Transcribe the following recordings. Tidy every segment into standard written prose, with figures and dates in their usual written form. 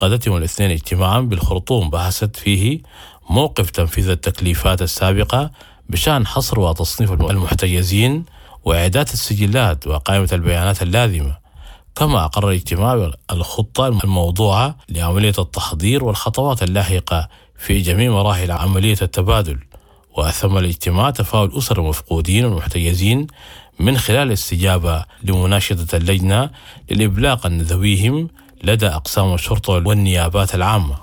عقدت يوم الاثنين اجتماعا بالخرطوم بحثت فيه موقف تنفيذ التكليفات السابقة بشأن حصر وتصنيف المحتجزين وإعداد السجلات وقائمة البيانات اللازمة. كما أقر الاجتماع الخطة الموضوعة لعملية التحضير والخطوات اللاحقة في جميع مراحل عملية التبادل. وأثم الاجتماع تفاعل أسر المفقودين والمحتجزين من خلال الاستجابة لمناشدة اللجنة للإبلاغ عن ذويهم لدى أقسام الشرطة والنيابات العامة.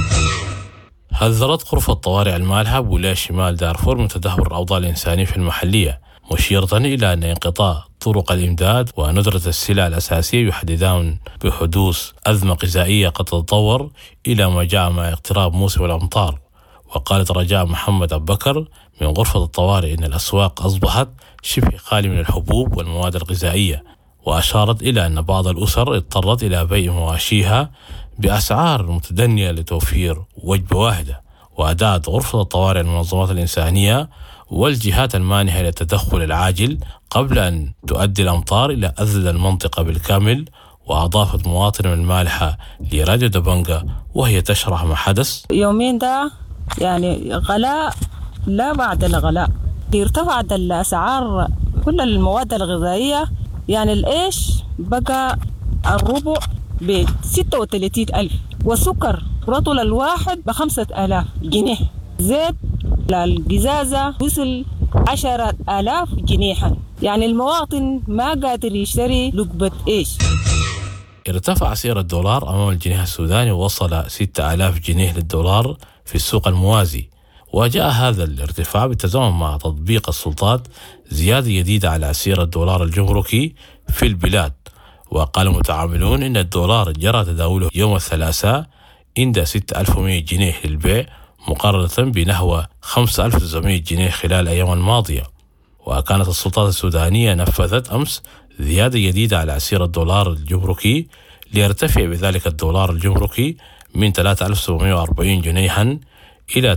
حذرت غرفة طوارئ المالحة بولاية شمال دارفور من تدهور الأوضاع الإنسانية في المحلية، مشيرة إلى أن انقطاع طرق الإمداد وندرة السلع الأساسية يحددان بحدوث أزمة غذائية قد تتطور إلى ما جاء مع اقتراب موسم الأمطار. وقالت رجاء محمد أبو بكر من غرفة الطوارئ إن الأسواق أصبحت شبه خالية من الحبوب والمواد الغذائية، وأشارت إلى أن بعض الأسر اضطرت إلى بيع مواشيها بأسعار متدنية لتوفير وجبة واحدة. وأدعت غرفة الطوارئ المنظمات الإنسانية والجهات المانحة للتدخل العاجل قبل أن تؤدي الأمطار إلى أذل المنطقة بالكامل. وأضافت مواطنة من المالحة لراديو دبنجة وهي تشرح ما حدث: يومين ده يعني غلاء لا بعد الغلاء، ارتفعت الأسعار كل المواد الغذائية. يعني الإيش بقى الربع ب36,000، والسكر رطل الواحد ب5,000 جنيه، زيت الجزازة وصل 10,000 جنيها. يعني المواطن ما قادر يشتري لقبة إيش. ارتفع سعر الدولار أمام الجنيه السوداني ووصل 6,000 جنيه للدولار في السوق الموازي. وجاء هذا الارتفاع بالتزامن مع تطبيق السلطات زيادة جديدة على سعر الدولار الجمركي في البلاد. وقال متعاملون إن الدولار جرى تداوله يوم الثلاثاء عند 6,100 جنيه للبيع مقارنة بنحو 5,900 جنيه خلال الأيام الماضية. وكانت السلطات السودانية نفذت أمس زيادة جديدة على سعر الدولار الجمركي ليرتفع بذلك الدولار الجمركي من 3,740 جنيها إلى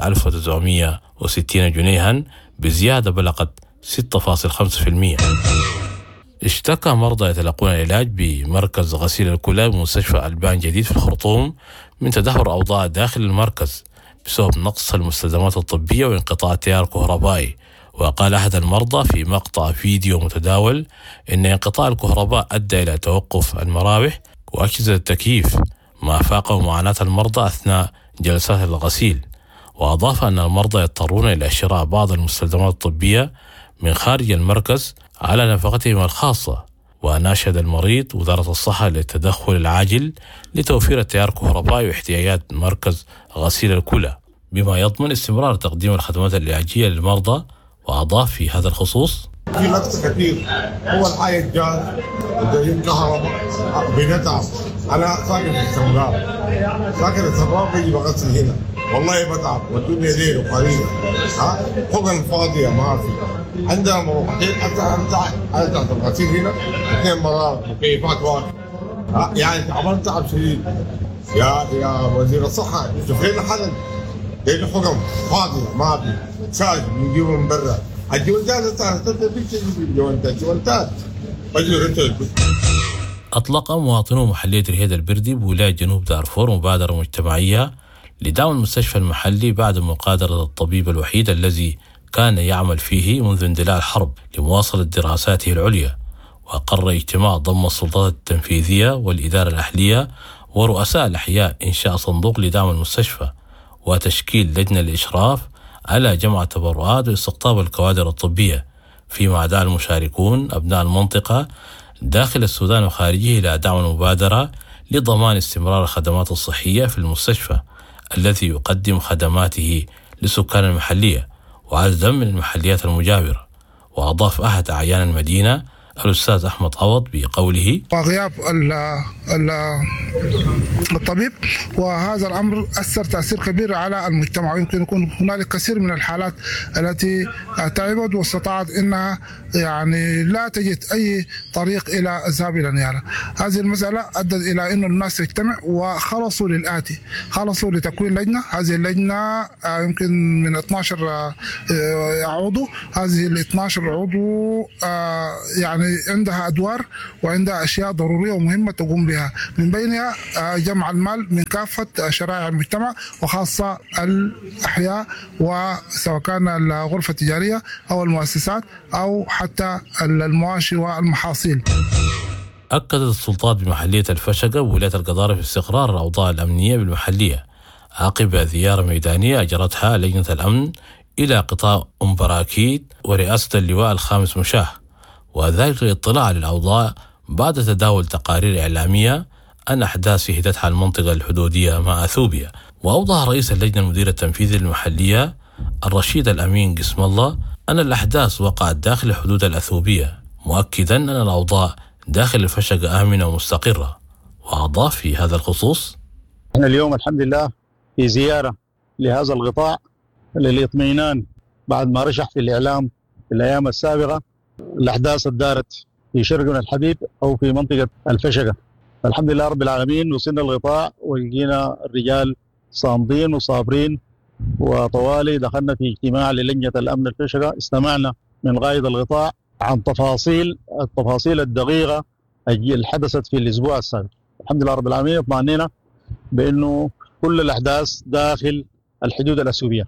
3,960 جنيها بزيادة بلغت 6.5%. اشتكى مرضى يتلقون العلاج بمركز غسيل الكلى بمستشفى ألبان جديد في الخرطوم من تدهور أوضاع داخل المركز بسبب نقص المستلزمات الطبية وانقطاع التيار الكهربائي. وقال أحد المرضى في مقطع فيديو متداول إن انقطاع الكهرباء أدى إلى توقف المراوح وأجهزة التكييف، ما فاقه معاناة المرضى أثناء جلسات الغسيل. وأضاف أن المرضى يضطرون إلى شراء بعض المستلزمات الطبية من خارج المركز على نفقتهم الخاصة. وناشد المريض وزارة الصحة للتدخل العاجل لتوفير التيار الكهربائي واحتياجات مركز غسيل الكلى بما يضمن استمرار تقديم الخدمات العلاجية للمرضى. وأضاف في هذا الخصوص: في نقص كثير. أول حاجة الجاز ودليل كهرباء بنتعب. أنا ساكن في السمراء، ساكن السمراء بيجي بغسل هنا، والله بتعب والدنيا ليل وقليل. حقن فاضية ما في. عندنا مروحتين أنت الغسيل هنا 2 مرات مكيفات واحد. يعني عملت تعب شديد. يا وزير الصحة شوف لنا حل. لأن حقن فاضية ما في. ساج بنجيبه من برا. الجوانتات أطلق مواطنو محلية رهيد البردي بولاية جنوب دارفور مبادرة مجتمعية لدعم المستشفى المحلي بعد مقادرة الطبيب الوحيد الذي كان يعمل فيه منذ اندلاع الحرب لمواصلة دراساته العليا. وقرر اجتماع ضم السلطات التنفيذية والإدارة الأهلية ورؤساء الأحياء إنشاء صندوق لدعم المستشفى وتشكيل لجنة الإشراف على جمع التبرعات واستقطاب الكوادر الطبية، فيما دعا المشاركون أبناء المنطقة داخل السودان وخارجه إلى دعم المبادرة لضمان استمرار الخدمات الصحية في المستشفى الذي يقدم خدماته لسكان المحلية وعددا من المحليات المجاورة. وأضاف أحد أعيان المدينة الأستاذ أحمد عوض بقوله: وغياب الطبيب وهذا الأمر أثر تأثير كبير على المجتمع، ويمكن يكون هنالك كثير من الحالات التي تعبت واستطاعت أنها يعني لا تجد أي طريق إلى الذهاب إلى النيابة. هذه المسألة أدت إلى أن الناس تجتمع وخلصوا للآتي، خلصوا لتكوين لجنة. هذه اللجنة يمكن من 12 عضو. هذه ال 12 عضو يعني يعني عندها أدوار وعندها أشياء ضرورية ومهمة تقوم بها، من بينها جمع المال من كافة شرائح المجتمع وخاصة الأحياء، وسواء كان الغرفة التجارية أو المؤسسات أو حتى المواشي والمحاصيل. أكدت السلطات بمحلية الفشقة وولاية القضارف في استقرار الأوضاع الأمنية بالمحلية عقب زيارة ميدانية أجرتها لجنة الأمن إلى قطاع براكيد ورئاسة اللواء الخامس مشاه، وذلك للاطلاع على الأوضاع بعد تداول تقارير إعلامية عن أحداث شهدتها المنطقة الحدودية مع أثيوبيا. وأوضح رئيس اللجنة المدير التنفيذي للمحلية الرشيد الأمين قسم الله أن الأحداث وقعت داخل الحدود الأثيوبية، مؤكدا أن الأوضاع داخل الفشقة آمنة ومستقرة. وأضاف في هذا الخصوص: احنا اليوم الحمد لله في زيارة لهذا القطاع للإطمئنان بعد ما رشح في الإعلام في الأيام السابقة الأحداث الدارت في شرقنا الحبيب أو في منطقة الفشقة. الحمد لله رب العالمين وصلنا القطاع ولقينا الرجال صامدين وصابرين، وطوالي دخلنا في اجتماع للجنة الأمن الفشقة، استمعنا من قائد القطاع عن التفاصيل الدقيقة اللي حدثت في الأسبوع السابق. الحمد لله رب العالمين اطمئننا بأنه كل الأحداث داخل الحدود الأثيوبية.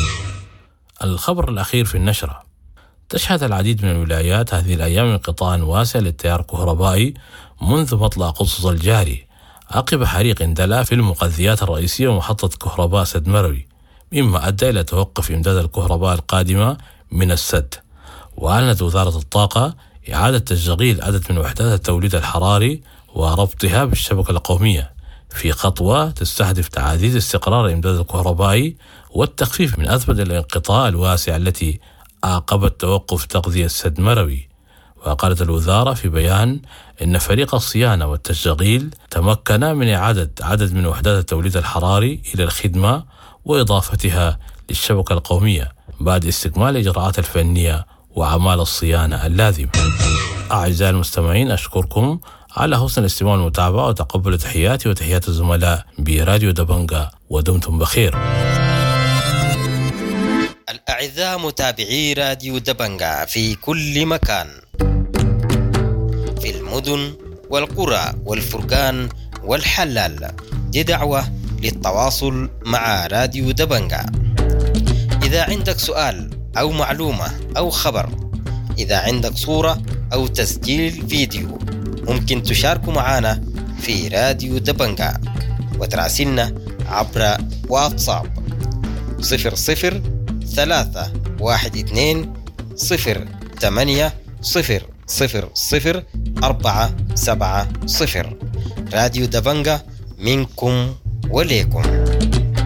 الخبر الأخير في النشرة: تشهد العديد من الولايات هذه الأيام انقطاع واسع للتيار الكهربائي منذ مطلع قصص الجاري عقب حريق اندلع في المغذيات الرئيسية ومحطة كهرباء سد مروي، مما أدى إلى توقف إمداد الكهرباء القادمة من السد. وأعلنت وزارة الطاقة إعادة تشغيل عدد من وحدات التوليد الحراري وربطها بالشبكة القومية في خطوة تستهدف تعزيز استقرار الإمداد الكهربائي والتخفيف من أزمة الانقطاع الواسع التي أعقبت توقف تغذية السد مروي. وقالت الوزارة في بيان إن فريق الصيانة والتشغيل تمكن من إعادة عدد من وحدات التوليد الحراري إلى الخدمة وإضافتها للشبكة القومية بعد استكمال الإجراءات الفنية وأعمال الصيانة اللازمة. أعزائي المستمعين، أشكركم على حسن الاستماع والمتابعة، وتقبلوا تحياتي وتحيات الزملاء براديو دبنجا، ودمتم بخير. الأعزاء متابعي راديو دبنجا في كل مكان، في المدن والقرى والفرقان والحلال، دي دعوة للتواصل مع راديو دبنجا. إذا عندك سؤال أو معلومة أو خبر، إذا عندك صورة أو تسجيل فيديو، ممكن تشاركوا معنا في راديو دبنجا وتراسلنا عبر واتساب 00321280000470. راديو دبنجا منكم وليكم.